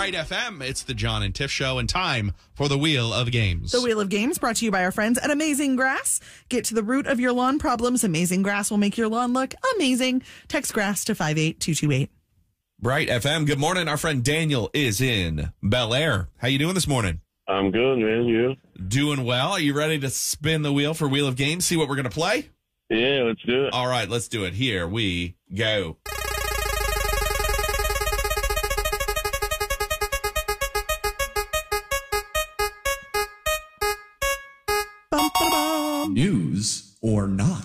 Bright FM. It's the John and Tiff Show, and time for the Wheel of Games. The Wheel of Games brought to you by our friends at Amazing Grass. Get to the root of your lawn problems. Amazing Grass will make your lawn look amazing. Text GRASS to 58228. Bright FM. Good morning. Our friend Daniel is in Bel Air. How you doing this morning? I'm good, man. You? Doing well. Are you ready to spin the wheel for Wheel of Games? See what we're going to play? Yeah, let's do it. All right, let's do it. Here we go. Bum, ba, bum. News or not?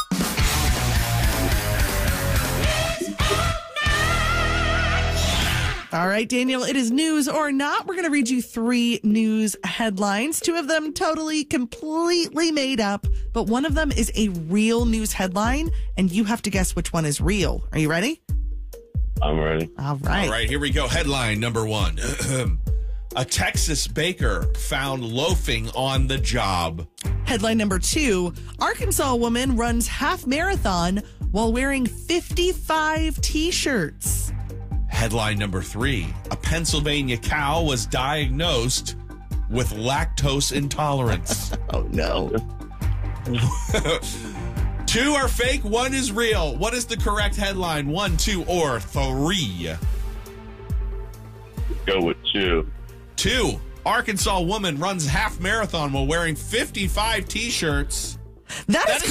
All right, Daniel, it is news or not. We're going to read you 3 news headlines. 2 of them totally, completely made up, but one of them is a real news headline, and you have to guess which one is real. Are you ready? I'm ready. All right. All right, here we go. Headline number 1. A Texas baker found loafing on the job. Headline number 2, Arkansas woman runs half marathon while wearing 55 T-shirts. Headline number 3, a Pennsylvania cow was diagnosed with lactose intolerance. Oh, no. 2 are fake, 1 is real. What is the correct headline? 1, 2, or 3? Go with 2. 2, Arkansas woman runs half marathon while wearing 55 T-shirts. That is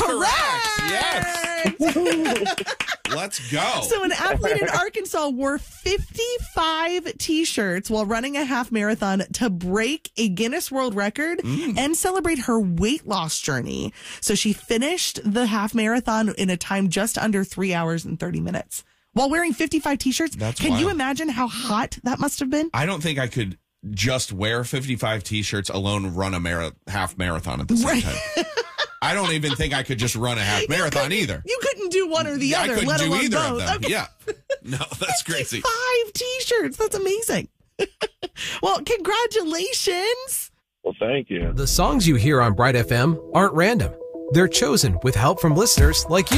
correct. Yes. Let's go. So an athlete in Arkansas wore 55 T-shirts while running a half marathon to break a Guinness World Record and celebrate her weight loss journey. So she finished the half marathon in a time just under 3 hours and 30 minutes while wearing 55 T-shirts. Can you imagine how hot that must have been? I don't think I could just wear 55 T-shirts alone, run a half marathon at the same time. I don't even think I could just run a half marathon either. You couldn't do one or the other, I couldn't let do alone either both. of them. Okay. Yeah. No, that's crazy. 5 T-shirts. That's amazing. Well, congratulations. Well, thank you. The songs you hear on Bright FM aren't random. They're chosen with help from listeners like you.